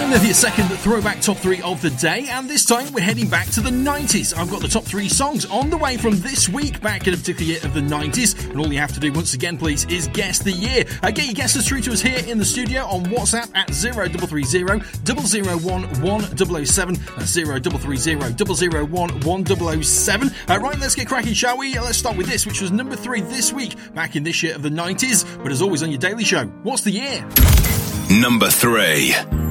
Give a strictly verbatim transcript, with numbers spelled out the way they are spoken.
The second throwback top three of the day, and this time we're heading back to the nineties. I've got the top three songs on the way from this week back in a particular year of the nineties, and all you have to do once again, please, is guess the year. Uh, get your guesses through to us here in the studio on WhatsApp at zero three three zero, zero zero one, one zero zero seven, that's zero three three zero, zero zero one, one zero zero seven. Uh, right, let's get cracking, shall we? Uh, let's start with this, which was number three this week back in this year of the nineties, but as always on your daily show, what's the year? Number three.